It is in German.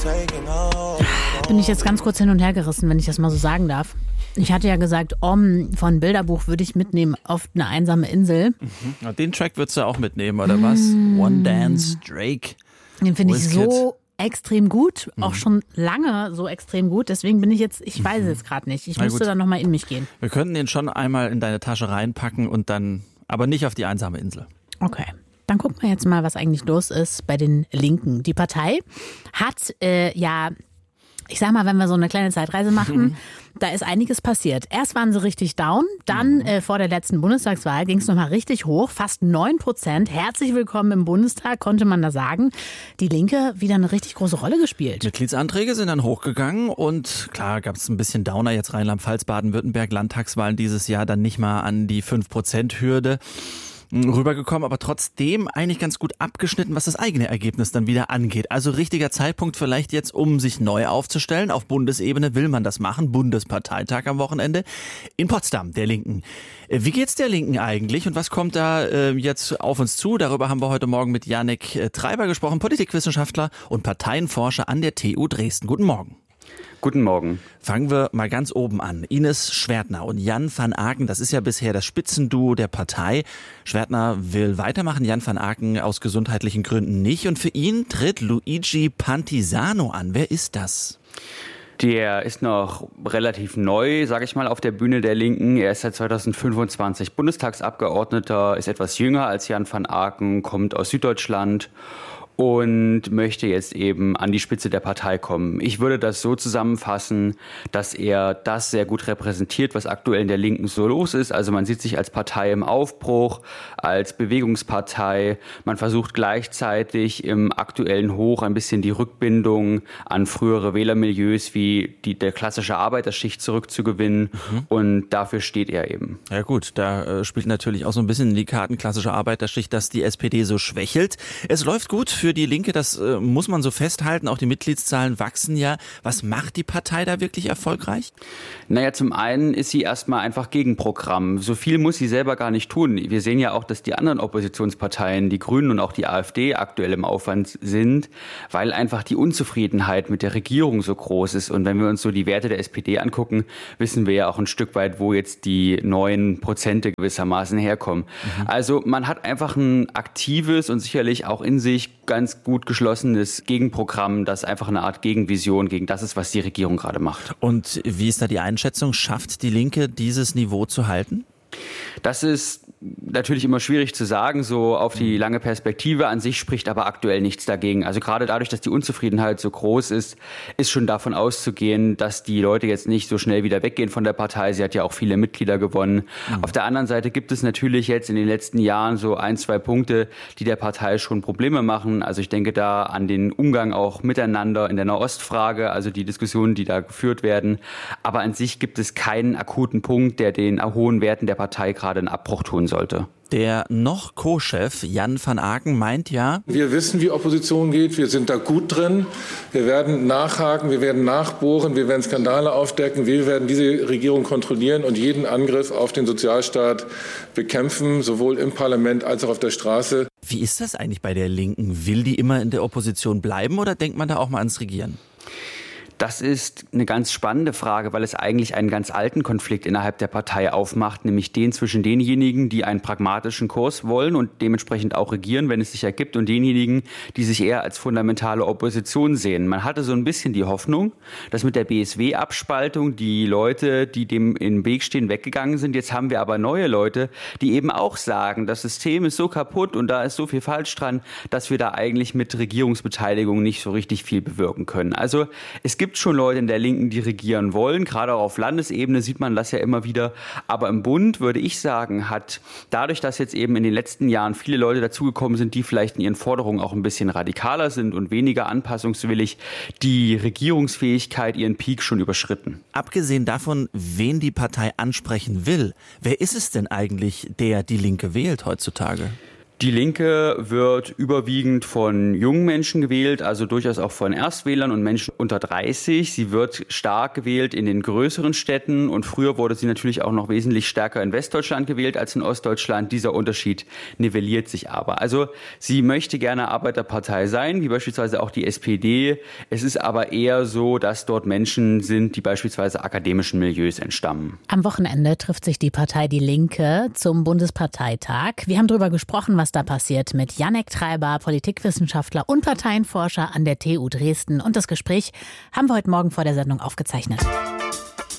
Bin ich jetzt ganz kurz hin und her gerissen, wenn ich das mal so sagen darf. Ich hatte ja gesagt, Om von Bilderbuch würde ich mitnehmen auf eine einsame Insel. Ja, den Track würdest du auch mitnehmen, oder was? One Dance, Drake. Den finde ich so extrem gut, auch schon lange so extrem gut. Deswegen bin ich jetzt, ich weiß es jetzt gerade nicht. Ich müsste da nochmal in mich gehen. Wir könnten den schon einmal in deine Tasche reinpacken und dann, aber nicht auf die einsame Insel. Okay. Dann gucken wir jetzt mal, was eigentlich los ist bei den Linken. Die Partei hat ich sag mal, wenn wir so eine kleine Zeitreise machen, da ist einiges passiert. Erst waren sie richtig down, dann vor der letzten Bundestagswahl ging es nochmal richtig hoch, fast 9%. Herzlich willkommen im Bundestag, konnte man da sagen. Die Linke wieder eine richtig große Rolle gespielt. Mitgliedsanträge sind dann hochgegangen und klar gab es ein bisschen Downer, jetzt Rheinland-Pfalz, Baden-Württemberg, Landtagswahlen dieses Jahr dann nicht mal an die 5%-Hürde rübergekommen, aber trotzdem eigentlich ganz gut abgeschnitten, was das eigene Ergebnis dann wieder angeht. Also richtiger Zeitpunkt vielleicht jetzt, um sich neu aufzustellen. Auf Bundesebene will man das machen. Bundesparteitag am Wochenende in Potsdam, der Linken. Wie geht's der Linken eigentlich und was kommt da jetzt auf uns zu? Darüber haben wir heute Morgen mit Yannick Treiber gesprochen, Politikwissenschaftler und Parteienforscher an der TU Dresden. Guten Morgen. Guten Morgen. Fangen wir mal ganz oben an. Ines Schwertner und Jan van Aken, das ist ja bisher das Spitzenduo der Partei. Schwertner will weitermachen, Jan van Aken aus gesundheitlichen Gründen nicht. Und für ihn tritt Luigi Pantisano an. Wer ist das? Der ist noch relativ neu, sage ich mal, auf der Bühne der Linken. Er ist seit 2025 Bundestagsabgeordneter, ist etwas jünger als Jan van Aken, kommt aus Süddeutschland und möchte jetzt eben an die Spitze der Partei kommen. Ich würde das so zusammenfassen, dass er das sehr gut repräsentiert, was aktuell in der Linken so los ist. Also man sieht sich als Partei im Aufbruch, als Bewegungspartei. Man versucht gleichzeitig im aktuellen Hoch ein bisschen die Rückbindung an frühere Wählermilieus wie der klassische Arbeiterschicht zurückzugewinnen. Und dafür steht er eben. Ja gut, da spielt natürlich auch so ein bisschen in die Karten klassische Arbeiterschicht, dass die SPD so schwächelt. Es läuft gut für die Linke, das muss man so festhalten. Auch die Mitgliedszahlen wachsen ja. Was macht die Partei da wirklich erfolgreich? Naja, zum einen ist sie erstmal einfach Gegenprogramm. So viel muss sie selber gar nicht tun. Wir sehen ja auch, dass die anderen Oppositionsparteien, die Grünen und auch die AfD aktuell im Aufwand sind, weil einfach die Unzufriedenheit mit der Regierung so groß ist. Und wenn wir uns so die Werte der SPD angucken, wissen wir ja auch ein Stück weit, wo jetzt die 9% gewissermaßen herkommen. Also man hat einfach ein aktives und sicherlich auch in sich ganz gut geschlossenes Gegenprogramm, das einfach eine Art Gegenvision gegen das ist, was die Regierung gerade macht. Und wie ist da die Einschätzung? Schafft die Linke dieses Niveau zu halten? Das ist natürlich immer schwierig zu sagen, so auf die lange Perspektive. An sich spricht aber aktuell nichts dagegen. Also gerade dadurch, dass die Unzufriedenheit so groß ist, ist schon davon auszugehen, dass die Leute jetzt nicht so schnell wieder weggehen von der Partei. Sie hat ja auch viele Mitglieder gewonnen. Auf der anderen Seite gibt es natürlich jetzt in den letzten Jahren so 1-2 Punkte, die der Partei schon Probleme machen. Also ich denke da an den Umgang auch miteinander in der Nahostfrage, also die Diskussionen, die da geführt werden. Aber an sich gibt es keinen akuten Punkt, der den hohen Werten der Partei gerade einen Abbruch tun sollte. Der noch Co-Chef Jan van Aken meint ja: Wir wissen, wie Opposition geht. Wir sind da gut drin. Wir werden nachhaken, wir werden nachbohren, wir werden Skandale aufdecken. Wir werden diese Regierung kontrollieren und jeden Angriff auf den Sozialstaat bekämpfen, sowohl im Parlament als auch auf der Straße. Wie ist das eigentlich bei der Linken? Will die immer in der Opposition bleiben oder denkt man da auch mal ans Regieren? Das ist eine ganz spannende Frage, weil es eigentlich einen ganz alten Konflikt innerhalb der Partei aufmacht, nämlich den zwischen denjenigen, die einen pragmatischen Kurs wollen und dementsprechend auch regieren, wenn es sich ergibt, und denjenigen, die sich eher als fundamentale Opposition sehen. Man hatte so ein bisschen die Hoffnung, dass mit der BSW-Abspaltung die Leute, die dem im Weg stehen, weggegangen sind. Jetzt haben wir aber neue Leute, die eben auch sagen, das System ist so kaputt und da ist so viel falsch dran, dass wir da eigentlich mit Regierungsbeteiligung nicht so richtig viel bewirken können. Also es gibt schon Leute in der Linken, die regieren wollen. Gerade auch auf Landesebene sieht man das ja immer wieder. Aber im Bund, würde ich sagen, hat dadurch, dass jetzt eben in den letzten Jahren viele Leute dazugekommen sind, die vielleicht in ihren Forderungen auch ein bisschen radikaler sind und weniger anpassungswillig, die Regierungsfähigkeit ihren Peak schon überschritten. Abgesehen davon, wen die Partei ansprechen will, wer ist es denn eigentlich, der die Linke wählt heutzutage? Die Linke wird überwiegend von jungen Menschen gewählt, also durchaus auch von Erstwählern und Menschen unter 30. Sie wird stark gewählt in den größeren Städten und früher wurde sie natürlich auch noch wesentlich stärker in Westdeutschland gewählt als in Ostdeutschland. Dieser Unterschied nivelliert sich aber. Also sie möchte gerne Arbeiterpartei sein, wie beispielsweise auch die SPD. Es ist aber eher so, dass dort Menschen sind, die beispielsweise akademischen Milieus entstammen. Am Wochenende trifft sich die Partei Die Linke zum Bundesparteitag. Wir haben darüber gesprochen, was da passiert mit Janek Treiber, Politikwissenschaftler und Parteienforscher an der TU Dresden. Und das Gespräch haben wir heute Morgen vor der Sendung aufgezeichnet.